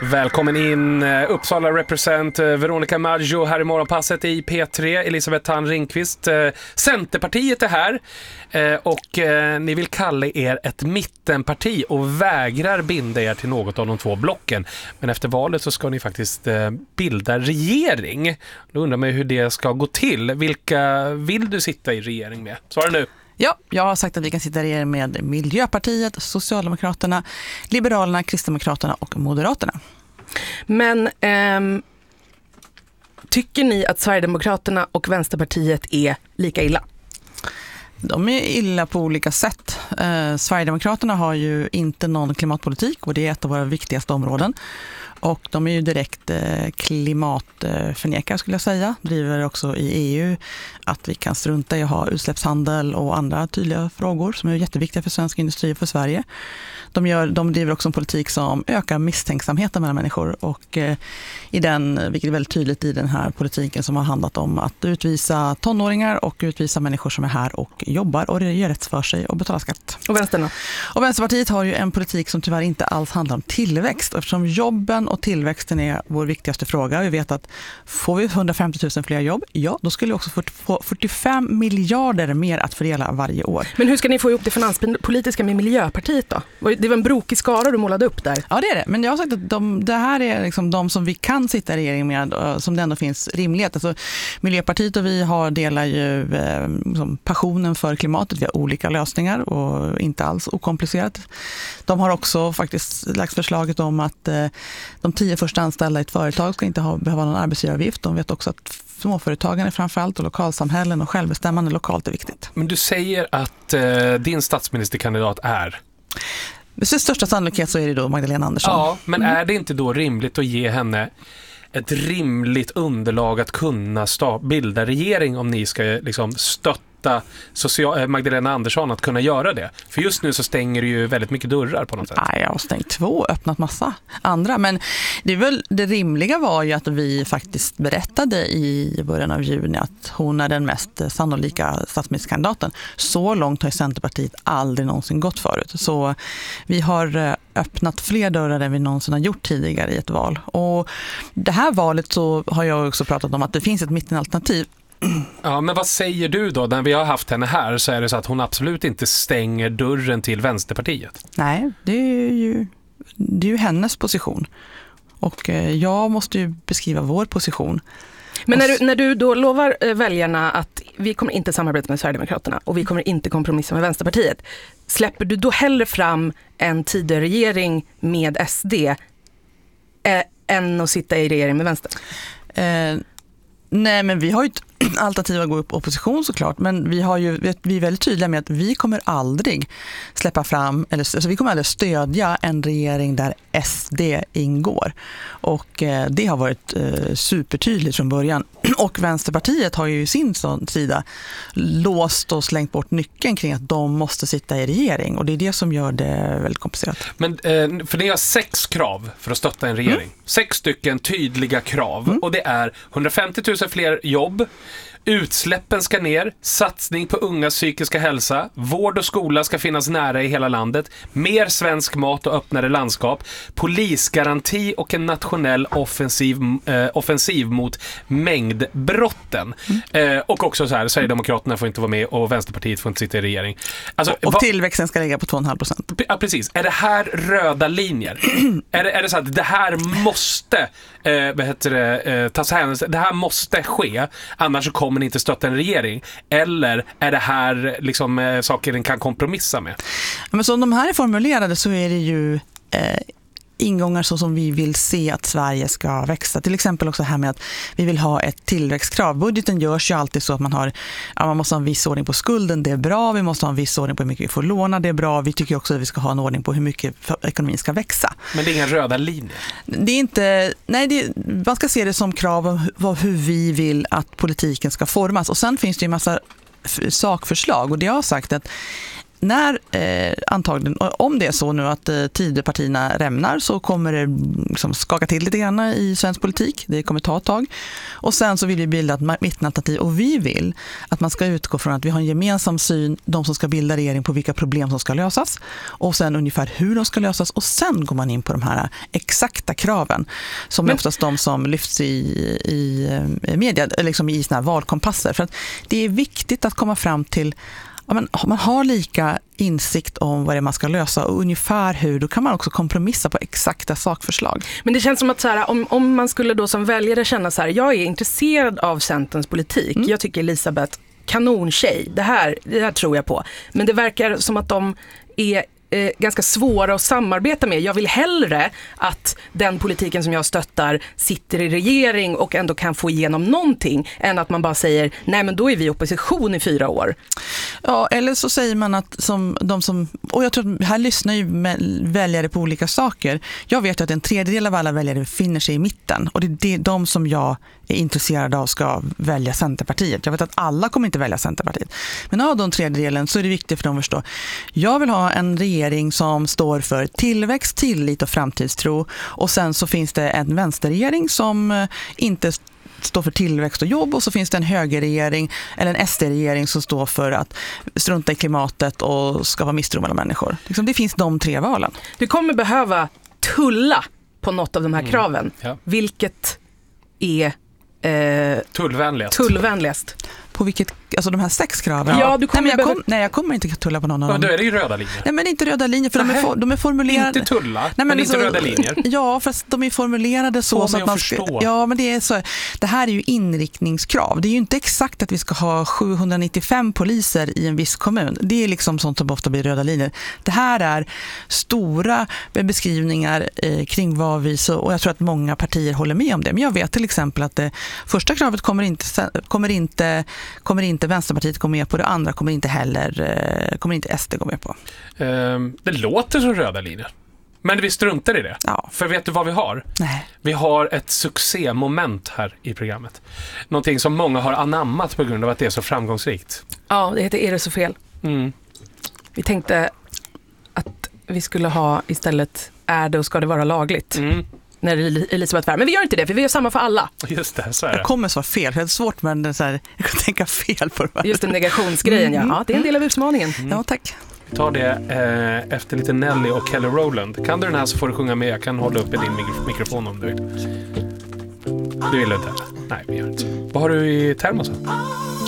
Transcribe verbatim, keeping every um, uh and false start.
Välkommen in Uppsala represent Veronica Maggio här i morgonpasset i P tre. Elisabeth Thand Ringqvist. Centerpartiet är här och ni vill kalla er ett mittenparti och vägrar binda er till något av de två blocken. Men efter valet så ska ni faktiskt bilda regering. Då undrar man hur det ska gå till. Vilka vill du sitta i regering med? Svara nu. Ja, jag har sagt att vi kan sitta i regering med Miljöpartiet, Socialdemokraterna, Liberalerna, Kristdemokraterna och Moderaterna. Men ehm, tycker ni att Sverigedemokraterna och Vänsterpartiet är lika illa? De är illa på olika sätt. Eh, Sverigedemokraterna har ju inte någon klimatpolitik och det är ett av våra viktigaste områden. Och de är ju direkt eh, klimatförnekare skulle jag säga. Driver också i E U att vi kan strunta i att ha utsläppshandel och andra tydliga frågor som är jätteviktiga för svensk industri och för Sverige. De, gör, de driver också en politik som ökar misstänksamheten mellan människor och eh, i den, vilket är väldigt tydligt i den här politiken som har handlat om att utvisa tonåringar och utvisa människor som är här och jobbar och gör rätt för sig och betalar skatt. Och Vänstern? Och Vänsterpartiet har ju en politik som tyvärr inte alls handlar om tillväxt eftersom jobben och tillväxten är vår viktigaste fråga. Vi vet att får vi hundrafemtio tusen fler jobb, ja, då skulle vi också få fyrtiofem miljarder mer att fördela varje år. Men hur ska ni få ihop det finanspolitiska med Miljöpartiet då? Det var en brokig skara du målade upp där. Ja, det är det. Men jag har sagt att de, det här är liksom de som vi kan sitta i regering med, som det ändå finns rimlighet. Alltså, Miljöpartiet och vi har delar ju eh, liksom passionen för klimatet. Vi har olika lösningar och inte alls okomplicerat. De har också faktiskt lagt förslaget om att eh, de tio första anställda i ett företag ska inte ha, behöva någon arbetsgivaravgift. De vet också att småföretagen framförallt och lokalsamhällen och självbestämmande lokalt är viktigt. Men du säger att eh, din statsministerkandidat är... Med största sannolikhet så är det då Magdalena Andersson. Ja, men är det inte då rimligt att ge henne ett rimligt underlag att kunna sta- bilda regering om ni ska liksom stötta social- Magdalena Andersson att kunna göra det? För just nu så stänger det ju väldigt mycket dörrar på något sätt. Nej, jag har stängt två, öppnat massa andra. Men det, är väl, det rimliga var ju att vi faktiskt berättade i början av juni att hon är den mest sannolika statsministerkandidaten. Så långt har Centerpartiet aldrig någonsin gått förut. Så vi har öppnat fler dörrar än vi någonsin har gjort tidigare i ett val. Och det här valet så har jag också pratat om att det finns ett mittenalternativ. Ja, men vad säger du då? När vi har haft henne här så är det så att hon absolut inte stänger dörren till Vänsterpartiet. Nej, det är ju, det är ju hennes position. Och jag måste ju beskriva vår position. Men när du, när du då lovar väljarna att vi kommer inte samarbeta med Sverigedemokraterna och vi kommer inte kompromissa med Vänsterpartiet, släpper du då hellre fram en tidigare regering med S D eh, än att sitta i regering med Vänster? Eh, nej, men vi har ju ett alternativ att gå upp opposition såklart, men vi, har ju, vi är väldigt tydliga med att vi kommer aldrig släppa fram, eller alltså vi kommer aldrig stödja en regering där S D ingår. Och eh, det har varit eh, supertydligt från början. Och Vänsterpartiet har ju i sin sida låst och slängt bort nyckeln kring att de måste sitta i regering. Och det är det som gör det väldigt komplicerat. Men eh, för ni har sex krav för att stötta en regering. Mm. Sex stycken tydliga krav. Mm. Och det är hundrafemtio tusen fler jobb. Utsläppen ska ner, satsning på ungas psykiska hälsa, vård och skola ska finnas nära i hela landet, mer svensk mat och öppnare landskap, polisgaranti och en nationell offensiv, eh, offensiv mot mängdbrotten. Mm. Eh, och också så här, Sverigedemokraterna får inte vara med och Vänsterpartiet får inte sitta i regering. Alltså, och va- tillväxten ska ligga på två komma fem procent. Ja, precis. Är det här röda linjer? är, det, är det så att det här måste eh, vad heter det, eh, tas hänsyn, det här måste ske, annars så kommer ni inte stötta en regering? Eller är det här liksom eh, saker den kan kompromissa med? Men som de här är formulerade så är det ju eh, ingångar så som vi vill se att Sverige ska växa. Till exempel också här med att vi vill ha ett tillväxtkrav. Budgeten görs ju alltid så att man har, ja, man måste ha en viss ordning på skulden, det är bra. Vi måste ha en viss ordning på hur mycket vi får låna, det är bra. Vi tycker också att vi ska ha en ordning på hur mycket ekonomin ska växa. Men det är inga röda linjer? Det är inte, nej, det, man ska se det som krav av hur vi vill att politiken ska formas. Och sen finns det ju en massa sakförslag och det jag har sagt att när eh, antagligen, om det är så nu att eh, Tidöpartierna rämnar så kommer det liksom skaka till lite grann i svensk politik. Det kommer ta ett tag. Och sen så vill vi bilda ett mittenalternativ och vi vill att man ska utgå från att vi har en gemensam syn, de som ska bilda regering, på vilka problem som ska lösas och sen ungefär hur de ska lösas och sen går man in på de här exakta kraven som Men... är oftast de som lyfts i, i, i media, liksom i såna här valkompasser. För att det är viktigt att komma fram till ja, men, man har lika insikt om vad det är man ska lösa och ungefär hur, då kan man också kompromissa på exakta sakförslag. Men det känns som att så här, om, om man skulle då som väljare känna så här, jag är intresserad av Centerns politik, mm. jag tycker Elisabeth kanontjej, det här, det här tror jag på. Men det verkar som att de är eh, ganska svåra att samarbeta med. Jag vill hellre att den politiken som jag stöttar sitter i regering och ändå kan få igenom någonting än att man bara säger, nej men då är vi i opposition i fyra år. Ja, eller så säger man att som de som, och jag tror att här lyssnar ju väljare på olika saker. Jag vet att en tredjedel av alla väljare befinner sig i mitten och det är de som jag är intresserad av ska välja Centerpartiet. Jag vet att alla kommer inte välja Centerpartiet. Men av de tredjedelen så är det viktigt för dem att förstå. Jag vill ha en regering som står för tillväxt, tillit och framtidstro. Och sen så finns det en vänsterregering som inte står för tillväxt och jobb och så finns det en högerregering eller en S D-regering som står för att strunta i klimatet och skapa misstro mellan människor. Det finns de tre valen. Du kommer behöva tulla på något av de här mm. kraven. Ja. Vilket är eh, tullvänligast. tullvänligast. På vilket, alltså de här sex kraven? Ja, du kommer nej, men jag behöva... kom, nej, jag kommer inte tulla på någon av dem. Ja, då är det ju röda linjer. Nej, men inte röda linjer, för de är, for, de är formulerade... Inte tulla, nej, men, men inte så, röda linjer. Ja, fast de är formulerade så, så, så att man ska... Ja, men det är så... Det här är ju inriktningskrav. Det är ju inte exakt att vi ska ha sjuhundranittiofem poliser i en viss kommun. Det är liksom sånt som ofta blir röda linjer. Det här är stora beskrivningar eh, kring vad vi... Så, och jag tror att många partier håller med om det. Men jag vet till exempel att det första kravet kommer inte... Kommer inte, kommer inte Vänsterpartiet gå med på, det andra kommer inte heller kommer inte S D gå med på. Um, det låter som röda linjer. Men vi struntar i det. Ja. För vet du vad vi har? Nej. Vi har ett succémoment här i programmet. Någonting som många har anammat på grund av att det är så framgångsrikt. Ja, det heter Är det så fel? Mm. Vi tänkte att vi skulle ha istället Är det och ska det vara lagligt? Mm. När Elisabeth Svärd. Men vi gör inte det, för vi gör samma för alla. Just det, så är det. Jag kommer så fel, för det är svårt men så här, jag kan tänka fel på det. Just den negationsgrejen, mm. ja. ja. Det är en del av utmaningen. Mm. Ja, tack. Vi tar det eh, efter lite Nelly och Kelly Rowland. Kan du den här så får du sjunga med. Jag kan hålla uppe din mikro- mikrofon om du vill. Du vill inte? Nej, vi gör inte. Vad har du i termosen?